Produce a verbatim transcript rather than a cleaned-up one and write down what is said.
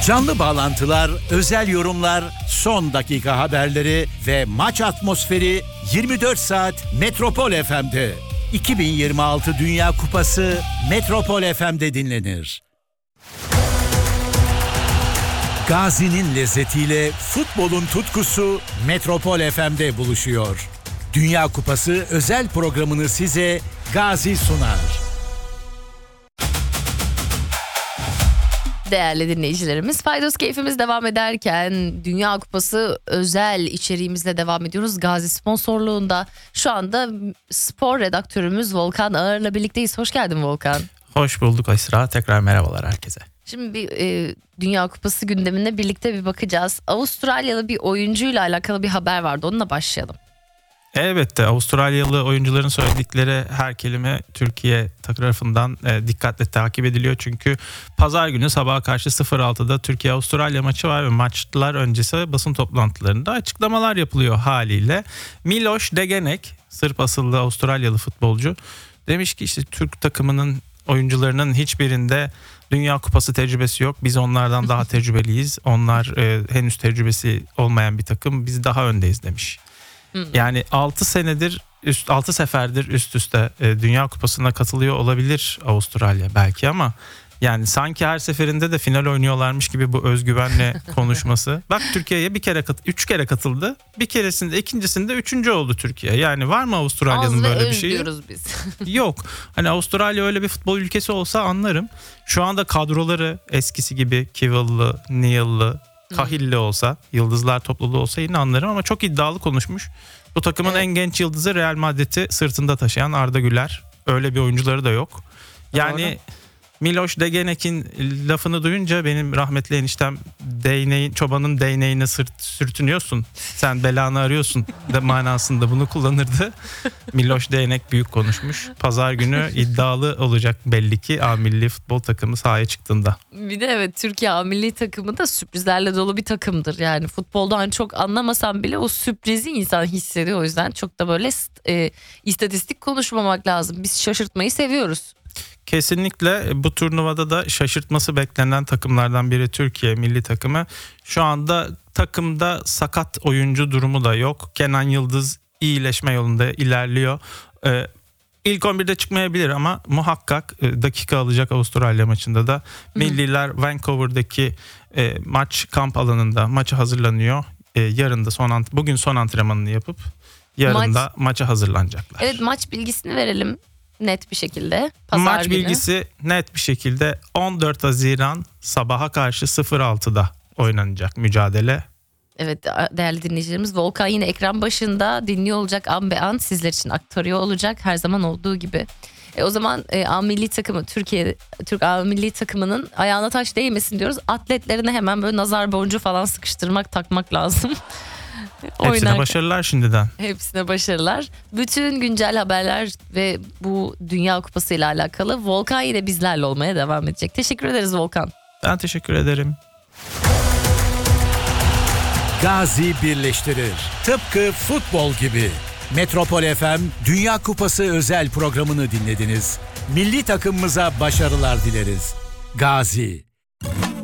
Canlı bağlantılar, özel yorumlar, son dakika haberleri ve maç atmosferi yirmi dört saat Metropol F M'de. iki bin yirmi altı Dünya Kupası Metropol F M'de dinlenir. Gazi'nin lezzetiyle futbolun tutkusu Metropol F M'de buluşuyor. Dünya Kupası özel programını size Gazi sunar. Değerli dinleyicilerimiz, Paydos keyfimiz devam ederken Dünya Kupası özel içeriğimizle devam ediyoruz. Gazi sponsorluğunda şu anda spor redaktörümüz Volkan Ağır'la birlikteyiz. Hoş geldin Volkan. Hoş bulduk Esra. Tekrar merhabalar herkese. Şimdi bir e, Dünya Kupası gündemine birlikte bir bakacağız. Avustralyalı bir oyuncuyla alakalı bir haber vardı. Onunla başlayalım. Elbette Avustralyalı oyuncuların söyledikleri her kelime Türkiye tarafından e, dikkatle takip ediliyor. Çünkü pazar günü sabaha karşı sıfır altıda Türkiye-Avustralya maçı var ve maçlar öncesi basın toplantılarında açıklamalar yapılıyor haliyle. Miloš Degenek, Sırp asıllı Avustralyalı futbolcu, demiş ki işte Türk takımının oyuncularının hiçbirinde Dünya Kupası tecrübesi yok. Biz onlardan daha tecrübeliyiz. Onlar e, henüz tecrübesi olmayan bir takım. Biz daha öndeyiz demiş. Yani altı senedir üst altı seferdir üst üste e, Dünya Kupası'na katılıyor olabilir Avustralya belki ama yani sanki her seferinde de final oynuyorlarmış gibi bu özgüvenle konuşması. Bak Türkiye'ye bir kere kat, üç kere katıldı. Bir keresinde ikincisinde üçüncü oldu Türkiye. Yani var mı Avustralya'nın böyle bir şeyi? Az ve öz diyoruz biz. Yok. Hani Avustralya öyle bir futbol ülkesi olsa anlarım. Şu anda kadroları eskisi gibi Kivil'lı, Neil'lı, Kahilli olsa, yıldızlar topluluğu olsa yine anlarım ama çok iddialı konuşmuş. Bu takımın evet. en genç yıldızı Real Madrid'i sırtında taşıyan Arda Güler. Öyle bir oyuncuları da yok. Yani Doğru. Miloš Degenek'in lafını duyunca benim rahmetli eniştem değneğin, çobanın değneğine sırt, sürtünüyorsun. Sen belanı arıyorsun de manasında bunu kullanırdı. Miloš Degenek büyük konuşmuş. Pazar günü iddialı olacak belli ki A milli futbol takımı sahaya çıktığında. Bir de evet, Türkiye A milli takımı da sürprizlerle dolu bir takımdır. Yani futboldan çok anlamasam bile o sürprizi insan hissediyor. O yüzden çok da böyle e, istatistik konuşmamak lazım. Biz şaşırtmayı seviyoruz. Kesinlikle bu turnuvada da şaşırtması beklenen takımlardan biri Türkiye milli takımı. Şu anda takımda sakat oyuncu durumu da yok. Kenan Yıldız iyileşme yolunda ilerliyor. Ee, ilk on birde çıkmayabilir ama muhakkak e, dakika alacak Avustralya maçında da. Milliler Vancouver'daki e, maç kamp alanında maça hazırlanıyor. E, yarın da son ant- bugün son antrenmanını yapıp yarın Maç... da maça hazırlanacaklar. Evet, maç bilgisini verelim. Net bir şekilde. Pazar Maç günü. bilgisi net bir şekilde on dört Haziran sabaha karşı sıfır altıda oynanacak mücadele. Evet değerli dinleyicilerimiz, Volkan yine ekran başında dinliyor olacak, an be an sizler için aktarıyor olacak her zaman olduğu gibi. E, o zaman e, A milli takımı Türkiye Türk A milli takımının ayağına taş değmesin diyoruz. Atletlerine hemen böyle nazar boncuğu falan sıkıştırmak, takmak lazım. Hepsine Oynarken. başarılar şimdiden. Hepsine başarılar. Bütün güncel haberler ve bu Dünya Kupası ile alakalı Volkan yine bizlerle olmaya devam edecek. Teşekkür ederiz Volkan. Ben teşekkür ederim. Gazi birleştirir. Tıpkı futbol gibi. Metropol F M Dünya Kupası özel programını dinlediniz. Milli takımımıza başarılar dileriz. Gazi.